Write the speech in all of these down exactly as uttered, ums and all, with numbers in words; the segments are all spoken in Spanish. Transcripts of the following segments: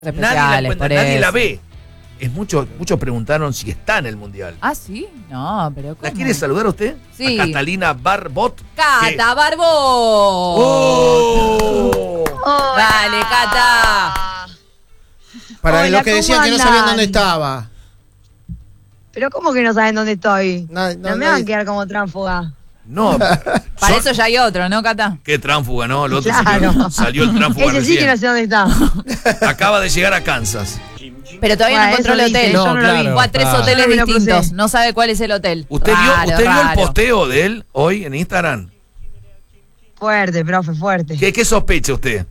Nadie, la, por nadie eso. la ve. Es mucho, muchos preguntaron si está en el Mundial. Ah, ¿sí? No, pero ¿cómo? ¿La quiere saludar a usted? Sí. A Catalina Barbot. ¡Cata Barbot! ¡Oh! Hola. Dale, Cata. Para Hola, los que ¿cómo decían que no andan? sabían dónde estaba. Pero ¿cómo que no saben dónde estoy? No, No, no, me nadie- van a quedar como tránfuga. No, Para eso ya hay otro, ¿no, Cata? qué tránfuga, ¿no? El otro Claro. salió, salió el tránfuga Ese sí que no recién. sé dónde está. Acaba de llegar a Kansas. Pero todavía Bueno, no encontró el eso hotel. dice, No, yo no lo vi. claro. Fue a tres Ah. hoteles Yo no me lo distintos. crucé. No sabe cuál es el hotel. ¿Usted vio, Raro, usted vio el raro. posteo de él hoy en Instagram? Fuerte, profe, fuerte. ¿Qué, qué sospecha usted?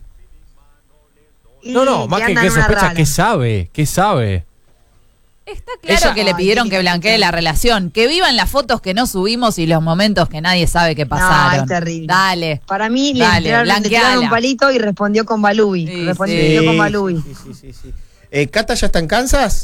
Y No, no, más que anda que en una sospecha, rala. ¿qué sabe? ¿Qué sabe? Está claro Ella- que le pidieron Ay, que qué blanquee lindo. la relación. Que vivan las fotos que no subimos y los momentos que nadie sabe que pasaron. es terrible. Dale. Para mí le Dale, tiraron, le tiraron blanqueala. un palito y respondió con Balubi. Sí, respondió sí. con Balubi. Sí, sí, sí, sí. Eh, ¿Cata ya está en Kansas?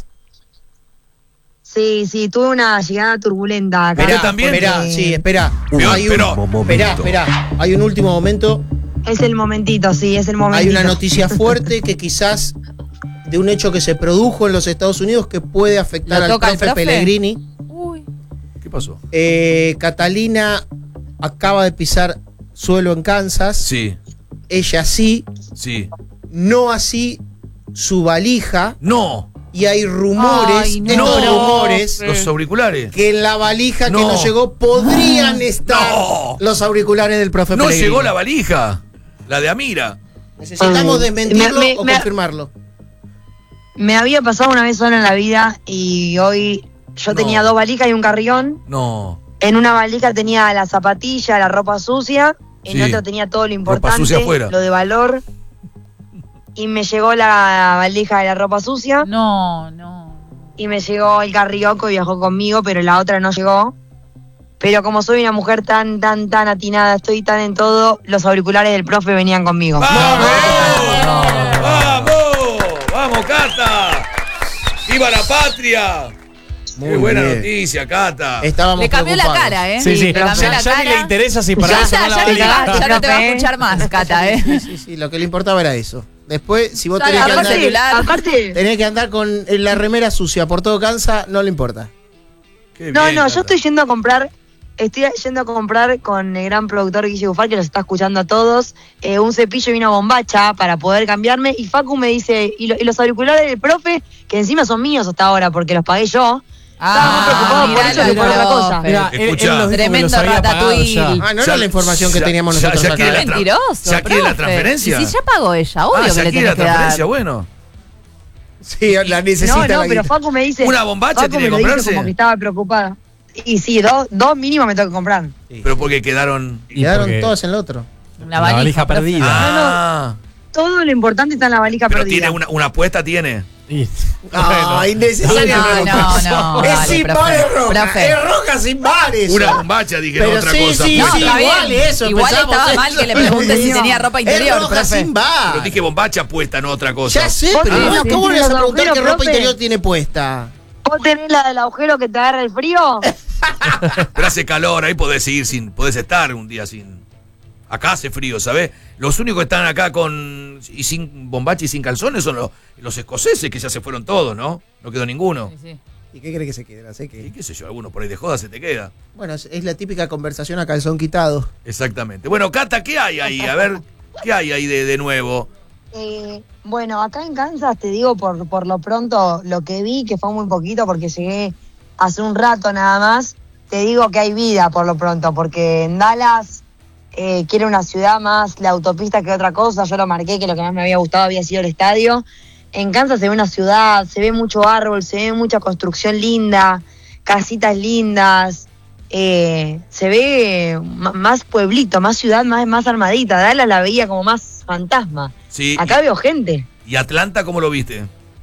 Sí, sí, tuve una llegada turbulenta acá. Esperá, también? Espera, Eh, sí, espera. Pero- Hay un, pero- espera, espera. Hay un último momento. Es el momentito, sí, es el momentito. Hay una noticia fuerte que quizás de un hecho que se produjo en los Estados Unidos que puede afectar ¿Lo al toca el profe profe? Pellegrini. Uy. ¿Qué pasó? Eh, Catalina acaba de pisar suelo en Kansas. Sí, Ella sí, sí. no así su valija. No, Y hay rumores, Ay, no. estos No. rumores, los auriculares. que en la valija No. que no llegó podrían estar No. los auriculares del profe No Pellegrini. llegó la valija, la de Amira. Necesitamos Ay, desmentirlo me- me- o me- confirmarlo. Me había pasado una vez sola en la vida y hoy yo No. tenía dos valijas y un carrión. No. En una valija tenía la zapatilla, la ropa sucia. En Sí. otra tenía todo lo Ropa importante, sucia afuera. lo de valor. Y me llegó la valija de la ropa sucia. No, no. Y me llegó el carrioco y viajó conmigo, pero la otra no llegó. Pero como soy una mujer tan, tan, tan atinada, estoy tan en todo, los auriculares del profe venían conmigo. ¡Vamos! ¡Vamos! ¡Vamos, Cata! ¡Viva la patria! Muy Qué buena bien. noticia, Cata. Estábamos Le cambió la preocupados. cara, ¿eh? Sí, sí. Le cambió Ya, la ya ni cara. le interesa si para Ya, eso ya, no la ya, no te va, valija. ya no te va a Profe. escuchar más, Cata, ¿eh? Sí, sí, sí, lo que le importaba era eso. Después, si vos Dale, tenés que, aparte- andar, celular. aparte, tenés que andar con la remera sucia por todo Kansas, no le importa. Qué no, bien, no, Cata. yo estoy yendo a comprar, estoy yendo a comprar con el gran productor Guille Bufar, que los está escuchando a todos, eh, un cepillo y una bombacha para poder cambiarme. Y Facu me dice, y, lo- y los auriculares del profe, que encima son míos hasta ahora porque los pagué yo. Estaba muy preocupado por mirá eso lo que por otra profe. cosa. Mirá, él, él Escuchá. nos dijo que Tremendo los había pagado ratatouille. ya. Ah, no Ya- era la información que ya- teníamos ya- nosotros ya acá. quiere la Qué tra- mentiroso, ¿ya quiere la profe. transferencia? Y si ya pagó ella, obvio Ah, que ¿ya le quiere la tenés que dar. transferencia? Bueno. Sí, la necesita. No, no, la pero guita. Facu me dice... ¿Una bombacha Facu tiene que me lo dice comprarse? como que estaba preocupada. Y sí, dos, dos mínimo me tengo que comprar. Pero porque quedaron... Y quedaron porque- todas en el otro. Una La valija profe. perdida. Ah, Todo lo importante está en la valija pero perdida. tiene una, una apuesta, tiene. Y- Ah, bueno. innecesaria No, preocupación. no, no, Es dale, sin profe. bares roja. Profe. Es roja sin bares. Una bombacha, dije, no Pero otra sí, cosa. sí, No, apuesta. sí, está bien. igual eso, Igual empezamos estaba eso. mal que le pregunte si tenía ropa interior, Es roja profe. sin bar. Pero dije bombacha puesta, no otra cosa. Ya sé, Vos pero tenés igual, los ¿cómo le vas a sentidos preguntar qué agujeros, ropa profe. interior tiene puesta? ¿Vos tenés la del agujero que te agarra el frío? Pero hace calor, ahí podés ir sin, podés estar un día sin. Acá hace frío, ¿sabés? Los únicos que están acá con y sin bombacha y sin calzones son los, los escoceses, que ya se fueron todos, ¿no? No quedó ninguno. Sí, sí. ¿Y qué cree que se quede? Sé Y que... qué sé yo, alguno por ahí de joda se te queda. Bueno, es, es la típica conversación a calzón quitado. Exactamente. Bueno, Cata, ¿qué hay ahí? A ver, ¿qué hay ahí de, de nuevo? Eh, bueno, acá en Kansas te digo por, por lo pronto lo que vi, que fue muy poquito porque llegué hace un rato nada más, te digo que hay vida por lo pronto, porque en Dallas, eh, que era una ciudad más la autopista que otra cosa, yo lo marqué que lo que más me había gustado había sido el estadio. En Kansas se ve una ciudad, se ve mucho árbol, se ve mucha construcción linda, casitas lindas, eh, se ve m- más pueblito, más ciudad, más, más armadita. Dallas la veía como más fantasma. Sí. Acá veo gente. ¿Y Atlanta cómo lo viste?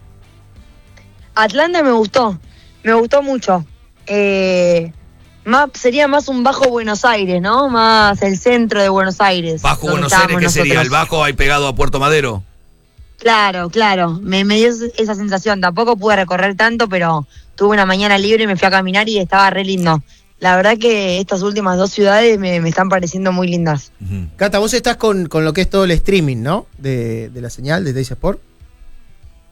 Atlanta me gustó, me gustó mucho. Eh, más, sería más un bajo Buenos Aires, ¿no? Más el centro de Buenos Aires. Bajo donde Buenos Aires, ¿qué estábamos sería? ¿El nosotros. bajo ahí pegado a Puerto Madero? Claro, claro, me, me dio esa sensación. Tampoco pude recorrer tanto, pero tuve una mañana libre y me fui a caminar y estaba re lindo. La verdad que estas últimas dos ciudades me, me están pareciendo muy lindas. Ujú. Cata, vos estás con, con lo que es todo el streaming, ¿no? De, de la señal de Teis Sport.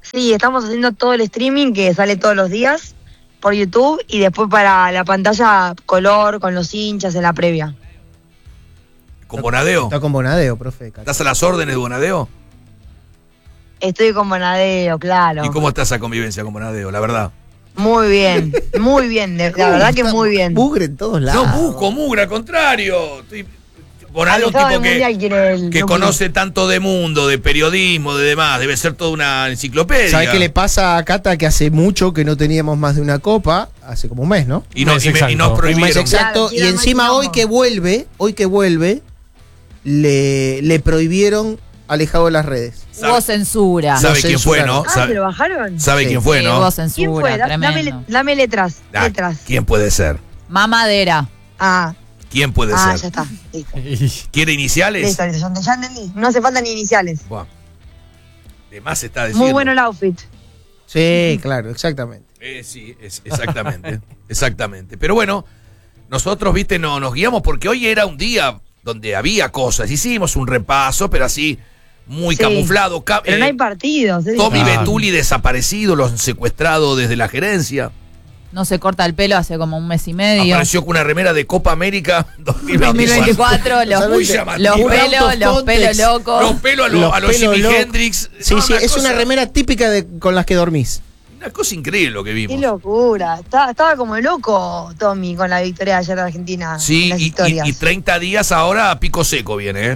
Sí, estamos haciendo todo el streaming que sale todos los días por YouTube y después para la pantalla color con los hinchas en la previa. ¿Con Bonadeo? Está con Bonadeo, profe. ¿Estás a las órdenes de Bonadeo? Estoy con Bonadeo, claro. ¿Y cómo está esa convivencia con Bonadeo, la verdad? Muy bien, muy bien, de- la verdad que muy bien. Bugre en todos lados. No busco mugre, al contrario. Estoy... Bonadeo es un Alejado tipo del que, Mundial quiere el que núcleo. conoce tanto de mundo, de periodismo, de demás. Debe ser toda una enciclopedia. ¿Sabes qué le pasa a Cata? Que hace mucho que no teníamos más de una copa, hace como un mes, ¿no? Y, no, Un mes y, me- y nos exacto. Un mes prohibieron. exacto. Claro, Y sí, encima además, hoy que vuelve, hoy que vuelve, le, le prohibieron alejado de las redes. Hubo censura. ¿Sabe Lo quién fue, no? Ah, ¿Sabe, ¿se lo bajaron? sabe Sí. quién fue, Sí, no? hubo ¿Quién censura, fue? Da- Dame, tremendo. dame letras, Ah, letras. ¿Quién puede ser? Mamadera. Ah, ¿Quién puede ah, ya ser? está, listo. ¿Quiere iniciales? Listo, listo, ya- ya entendí. No hace falta ni iniciales. Buah. De más está diciendo. Muy bueno el outfit. Sí, claro, exactamente. Eh, sí, es, exactamente. exactamente. Pero bueno, nosotros, viste, no, nos guiamos porque hoy era un día donde había cosas. Hicimos un repaso, pero así, muy Sí. camuflado. Ca- Pero eh, no hay partidos. es Tommy difícil. Betuli desaparecido, los han secuestrado desde la gerencia. No se corta el pelo hace como un mes y medio. Apareció con una remera de Copa América dos mil veinticuatro. dos mil veinticuatro, los, Muy los llamativo. pelos, los Fontex. pelos locos. Los pelos a los, Los a los pelos Jimi locos. Hendrix. Sí, No, sí, es cosa- una remera típica de, con las que dormís. Una cosa increíble lo que Qué vimos. locura. Estaba, estaba como loco Tommy con la victoria de ayer de Argentina. en Sí, las y, historias. y, y treinta días ahora a pico seco viene, ¿eh?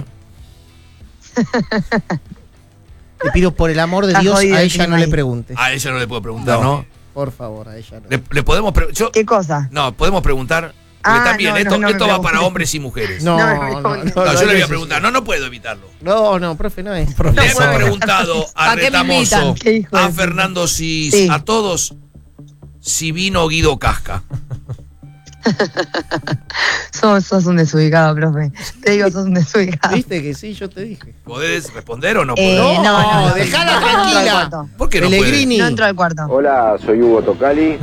Te pido por el amor de Está Dios, jodido a el ella clima no le ahí. pregunte. A ella no le puedo preguntar, ¿no? Por favor, a ella no. Le, le podemos pre- yo- ¿Qué cosa? No, podemos preguntar. Porque Ah, también, no, esto, no, no me esto va pregunte. para hombres y mujeres. No, No, no, no, no, no. no, No, yo no le voy a es preguntar, no, no puedo evitarlo. No, no, profe, no es. Le puedo. hemos preguntado a ¿Pa' qué me Retamoso, invitan? Qué hijo a de- Fernando Cis, Sí. a todos, si vino Guido Casca. Sos, sos un desubicado, profe. Te digo, sos un desubicado. ¿Viste que sí? Yo te dije. ¿Podés responder o no Eh, podés? no, no, no. dejala No, no entro al tranquila. cuarto. ¿Por qué no puede? Pellegrini. No entro al cuarto. Hola, soy Hugo Tocali.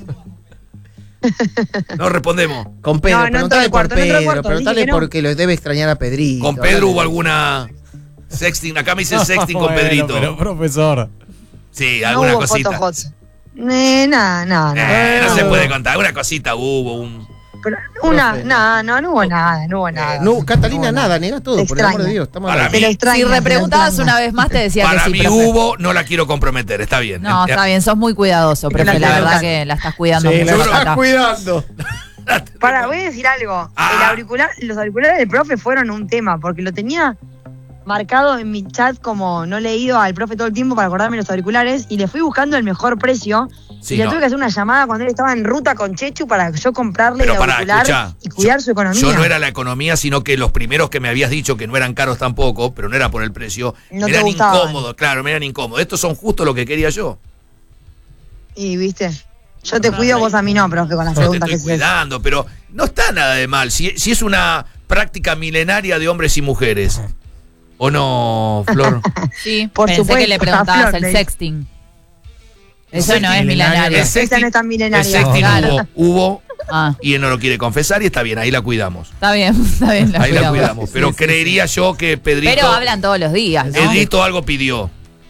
No respondemos. Con Pedro, No, no preguntale entró al por cuarto, no entró al Pedro, cuarto, preguntale dije que no. porque lo debe extrañar a Pedrito. ¿Con Pedro hubo háblale. alguna sexting? Acá me dice sexting con Bueno, Pedrito. Pero, profesor. Sí, No alguna hubo cosita. foto hot. Eh, no, no, no. Eh, no no se hubo. puede contar. Alguna cosita hubo, un... Pero una, Profe. no, no, no hubo nada, no hubo nada. No, Catalina, No hubo nada, nega todo, Te por el amor de extraña. Dios. Estamos Para hablando. Te lo mí- extraña, Si te lo repreguntabas extraña. una vez más, te decía Para que sí, mí profe. hubo, no la quiero comprometer, está bien. No, Eh, está bien, sos muy cuidadoso, profe. la La verdad verdad. que la estás cuidando Sí, mucho. la Cata. estás cuidando. Para, voy a decir algo. Ah. El auricular, los auriculares del profe fueron un tema, porque lo tenía marcado en mi chat como no leído al profe todo el tiempo para acordarme los auriculares y le fui buscando el mejor precio. Sí, y le no. tuve que hacer una llamada cuando él estaba en ruta con Chechu para yo comprarle Pero el pará, auricular escuchá, y cuidar yo- su economía. Yo no era la economía, sino que los primeros que me habías dicho que no eran caros tampoco, pero no era por el precio, No te eran gustaban. incómodos, claro, me eran incómodos. Estos son justo lo que quería yo. Y viste, yo te cuido, vos a mí no, profe, con las Yo te preguntas que estoy se cuidando, pero no está nada de mal. Si, si es una práctica milenaria de hombres y mujeres. ¿O no, Flor? Sí, Por pensé supuesto, que le a preguntabas Flor el le- sexting. El Eso no sexting es milenario. El Esa sexting, no es tan el milenaria. sexting Claro. hubo, hubo Ah, y él no lo quiere confesar y está bien, ahí la cuidamos. está bien, está bien. La Ahí la cuidamos. cuidamos. Pero Sí, sí, creería yo que Pedrito, Pero hablan todos los días, ¿no? Edito algo pidió.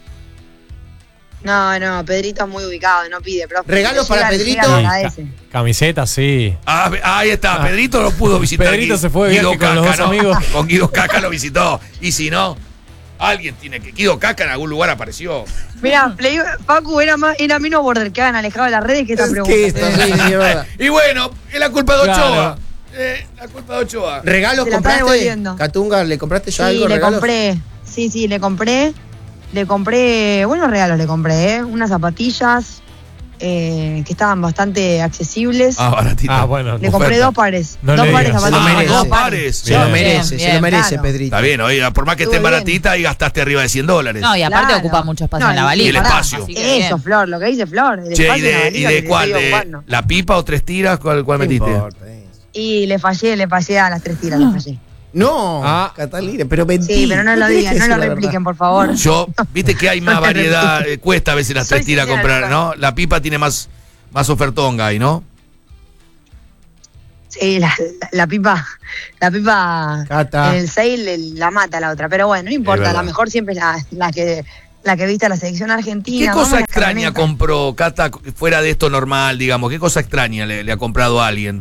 No, no, Pedrito es muy ubicado, no pide, profe. ¿Regalo Le para llega, le Pedrito? llega, le Ca- agradece. Camiseta, sí. Ah, ve- ahí está, Ah. Pedrito lo pudo visitar. Pedrito Gui- se fue de Guido viaje con los Caca, dos ¿no? amigos. Con Guido Caca lo visitó. Y si no, alguien tiene que. Guido Caca en algún lugar apareció. Mira, Facu era, más, era menos border que hagan alejado de las redes que esta Es pregunta. que esto, sí, sí, es verdad. Y bueno, es la culpa de Claro. Ochoa. Eh, la culpa de Ochoa. ¿Regalos Se la está compraste? devolviendo. Catunga, ¿le compraste ya Sí, algo? le regalos? compré. Sí, sí, le compré. Le compré, buenos regalos le compré, ¿eh? Unas zapatillas eh, que estaban bastante accesibles. Ah, baratita. Ah, bueno. le compré oferta. dos pares. No dos le pares de digas. Se lo zapatillas. merece. dos pares. Se lo Bien, merece, bien, se bien, lo merece, claro. Pedrito. Está bien, oiga, por más que esté Estuvo bien. baratita y gastaste arriba de cien dólares. No, y aparte Claro. ocupa mucho espacio No, en la y- valija. y el espacio. Así que Eso, bien. Flor, lo que dice Flor. El Che, ¿y espacio en la de, ¿y valija de que te cuál? estoy ¿De ocupando. la pipa o tres tiras? ¿Cuál, cuál ¿Qué metiste? importa eso? Y le fallé, le fallé a las tres tiras, le fallé. No, Ah. Catalina, pero mentí. Sí, pero no lo tenés digan, que no decir lo la repliquen, verdad. por favor. Yo, viste que hay más No te variedad, repito. eh, cuesta a veces las Soy tres tiras sincera, comprar, Flor. ¿no? La pipa tiene más, más ofertonga ahí, ¿no? Sí, la, la- la pipa, la pipa Cata. en el sale el- la mata la otra. Pero bueno, no Es importa, verdad. la mejor siempre es la, la que la que viste a la selección argentina. ¿Qué vamos cosa a la extraña camioneta. compró Cata fuera de esto normal, digamos? ¿Qué cosa extraña le, le ha comprado a alguien?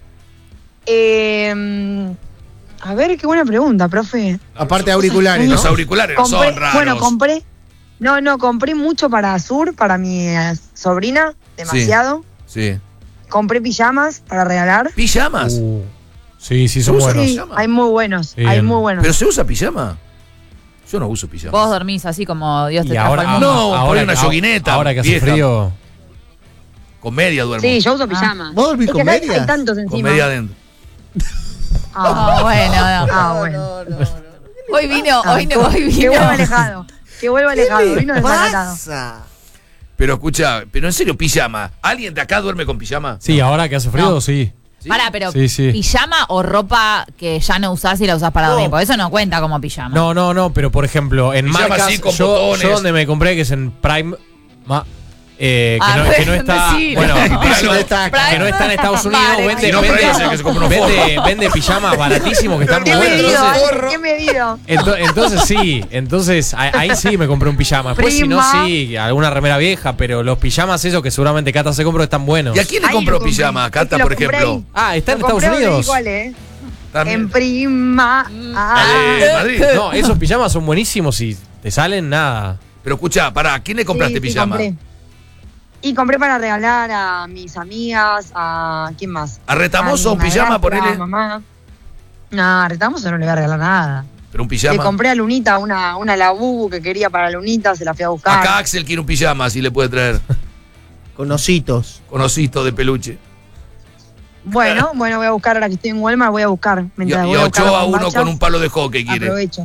Eh, a ver, qué buena pregunta, profe. Aparte de auriculares, ¿no? Los auriculares no Compré- son raros. Bueno, compré. No, no, compré mucho para Sur, para mi eh, sobrina, demasiado. Sí. Compré pijamas para regalar. ¿Pijamas? Uh, sí, sí, son ¿Se usa buenos. Sí, pijama? hay muy buenos, Bien. hay muy buenos. ¿Pero se usa pijama? Yo no uso pijama. Vos dormís así como Dios te Y trajo ahora, al mundo. No, por ahora ahí una que- yoguineta, Ahora que hace vieja. frío. Con media duermo. Sí, yo uso pijama. ¿Vos dormís es con que acá hay- medias? hay tantos Con encima. media adentro. Ah, Ah, bueno, no. ah, bueno. Hoy vino, Ah, hoy no, hoy Que vino. vuelva alejado. Que vuelva alejado. Vino desacatado. pasa? Pero escucha, pero en serio, pijama. ¿Alguien de acá duerme con pijama? Sí, ahora que hace frío, No. sí. ¿Sí? Pará, pero Sí, sí. pijama o ropa que ya no usás y la usás para No. dormir, porque eso no cuenta como pijama. No, no, no, pero por ejemplo, en Pijama marcas, así, con yo, botones. yo donde me compré, que es en Prime, ma- eh, que, Ah, no, que no está, sí. bueno, Dígalo. que no está en Estados Unidos, Vale, vende, Si no, vende, para ese que se compra unos vende, vende pijamas baratísimos que están muy ¿Qué buenos. medido? Entonces, Ale? ¿Qué medido? ento- entonces sí, entonces a- ahí sí me compré un pijama. Después si no, Prima. sí, alguna remera vieja, pero los pijamas esos que seguramente Cata se compró están buenos. ¿Y a quién le Ahí compró lo compré. pijama? Es Cata, que lo por compré ejemplo. ahí. Ah, ¿está en Lo Estados compré, no te Unidos? di cuál, ¿eh? También. En prima. Ah. La de Madrid. No, esos pijamas son buenísimos y te salen nada. Pero escucha, pará, ¿a quién le compraste Sí, sí, pijama? compré. Y compré para regalar a mis amigas, a... ¿quién más? ¿A Retamoso A un mi pijama, madrastra, ponele? a mamá. No, a Retamoso no le voy a regalar nada. Pero un Le pijama. compré a Lunita una, una Labubu que quería para Lunita, se la fui a buscar. Acá Axel quiere un pijama, si le puede traer. Con ositos. Con osito de peluche. Bueno, bueno, voy a buscar, ahora que estoy en Walmart, voy a buscar. Y, Mientras y voy a buscar Ochoa las uno bombachas, con un palo de hockey quiere. Aprovecho.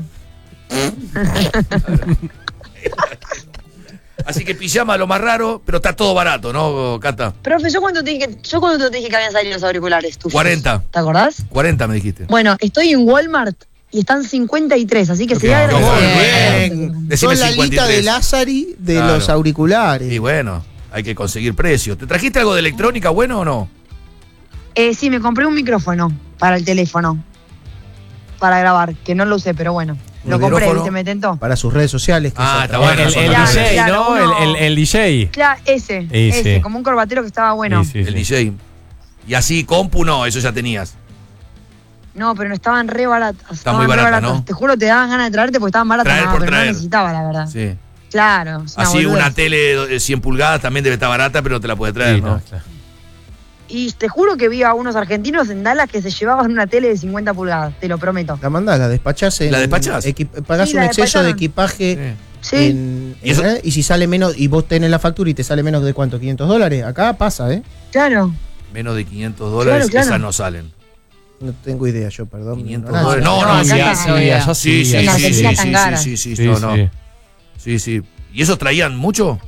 Así que pijama lo más raro, pero está todo barato, ¿no, Cata? Profe, yo cuando te dije, yo cuando te dije que habían salido los auriculares tuyos. cuarenta. ¿Te acordás? cuarenta me dijiste. Bueno, estoy en Walmart y están cincuenta y tres, así que sería Ok, agradecido. bien. Decime Son la lista cincuenta y tres. de Lázari de Claro. los auriculares. Y bueno, hay que conseguir precios. ¿Te trajiste algo de electrónica bueno o no? Eh, sí, me compré un micrófono para el teléfono. Para grabar, que no lo usé, pero bueno. ¿Un Lo compré, micrófono? ¿viste? Me tentó. Para sus redes sociales. que Ah, se está trabajan. bueno, el, eso el no Claro, D J, claro, ¿no? uno- El, el, el D J. Claro, ese, Sí, ese, sí. como un corbatero que estaba bueno. Sí, sí, El sí. D J. Y así, compu no, eso ya tenías. No, pero no estaban re baratas. estaban muy re barata, baratas. ¿no? Te juro, te daban ganas de traerte porque estaban baratas. Traer no, por pero traer. no necesitaba, la verdad. Sí. Claro. es una Así boludez. una tele de cien pulgadas también debe estar barata, pero te la puede traer, Sí, ¿no? no, claro. Y te juro que vi a unos argentinos en Dallas que se llevaban una tele de cincuenta pulgadas, te lo prometo. La mandás, la despachás. En, ¿La despachás? equi- pagás Sí, un la exceso de despacharon. equipaje. Sí. En, ¿Y eso? en- y si sale menos, y vos tenés la factura y te sale menos de cuánto, quinientos dólares, acá pasa, ¿eh? Claro. Menos de quinientos dólares, Claro, claro. esas no salen. No tengo idea yo, perdón. quinientos ignorancia. dólares. No, No, no, acá sí, está, sí, no, allá idea. sí, sí, sí, En sí, Argentina sí, tan sí, cara. sí, sí, sí, Sí, no, sí. no. Sí, sí. ¿Y esos traían mucho?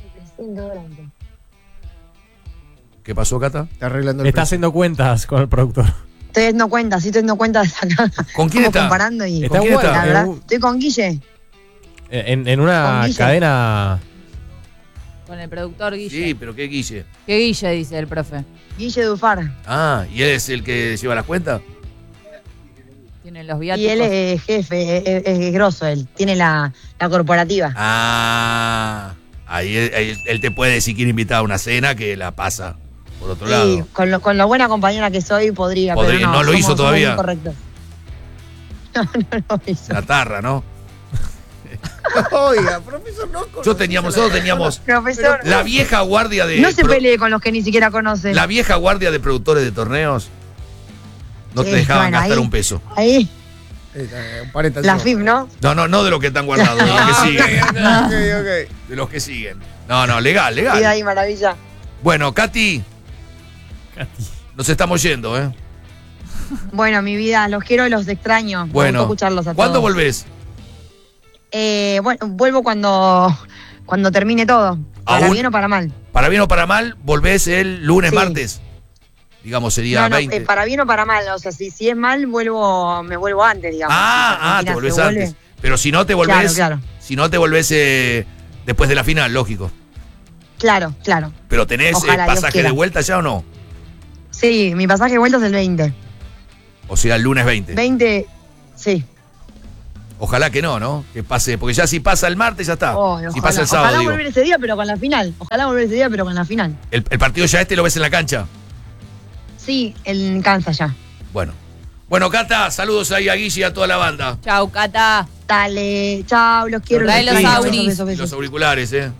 ¿Qué pasó, Cata? Está arreglando el Está precio. haciendo cuentas con el productor. Estoy dando cuenta, sí estoy dando cuenta de acá. ¿Con quién Como está? comparando y. Está quién bueno. está? La verdad, en un- estoy con Guille. En, en una Con Guille. cadena. Con el productor Guille. Sí, pero ¿qué Guille? ¿Qué Guille dice el profe? Guille Dufar. Ah, ¿y él es el que lleva las cuentas? Tiene los Y viáticos. él es jefe, es, es, es grosso, él. Tiene la, la corporativa. Ah, ahí él, él- él te puede, si quiere invitar a una cena, que la pasa por otro Y lado. con lo, con lo buena compañera que soy, podría, Podría, pero no. no lo somos- hizo somos todavía. muy correctos. No, no lo hizo. La tarra, ¿no? Oiga, profesor, no Yo teníamos, nosotros teníamos Profesor, la vieja guardia de. no se pro- pelee con los que ni siquiera conoce. La vieja guardia de productores de torneos. No te Sí, dejaban bueno, gastar ahí- un peso. Ahí, Eh, un paréntesis. la F I M, ¿no? No, no, no de los que están guardados, de los que siguen. Ok, ok. De los que siguen. No, no, legal, Sí, legal. ahí, maravilla. Bueno, Katy, Katy. nos estamos yendo, ¿eh? Bueno, mi vida, los quiero y los extraño. Me Bueno, gustó escucharlos a ¿cuándo todos. volvés? Eh, bueno, vuelvo cuando, cuando termine todo. Para ¿Aún? bien o para mal. Para bien o para mal, volvés el lunes, Sí. martes. Digamos, sería No, no, veinte. eh, para bien o para mal. O sea, si, si es mal, vuelvo, me vuelvo antes, digamos. Si ah, ah, te Argentina volvés se vuelve- antes. Pero si no te volvés. Claro, claro. Si no te volvés eh, después de la final, lógico. Claro, claro. Pero tenés Ojalá, eh, Dios pasaje quiera. de vuelta ya o no? Sí, mi pasaje de vuelta es el veinte. O sea, el lunes veinte. veinte, sí. Ojalá que no, ¿no? Que pase, porque ya si pasa el martes ya está. Oh, si ojalá, pasa el sábado, ojalá digo. volver ese día, pero con la final. Ojalá volver ese día, pero con la final. El, el partido ya este lo ves en la cancha. Sí, en Kansas ya. Bueno. Bueno, Cata, saludos ahí a Guille y a toda la banda. Chau, Cata. Dale, chao, los quiero. Trae los los extraño. auris. Besos, besos, Y besos. los auriculares, ¿eh?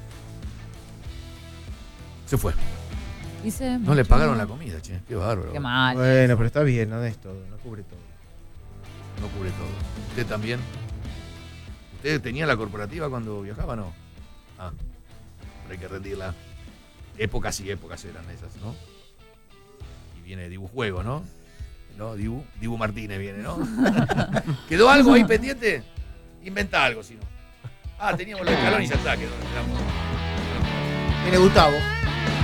Se fue. Dice. No le pagaron la comida, che. Qué bárbaro. Qué mal. Bueno, pero está bien, no es todo, no cubre todo. No cubre todo. ¿Usted también? ¿Usted tenía la corporativa cuando viajaba o no? Ah, pero hay que rendirla. Épocas y épocas eran esas, ¿no? Y viene Dibu Juego, ¿no? ¿No? Dibu, Dibu Martínez viene, ¿no? ¿Quedó algo ahí pendiente? Inventa algo, si no. Ah, teníamos los escalones y ya está. Quedó, Viene Gustavo.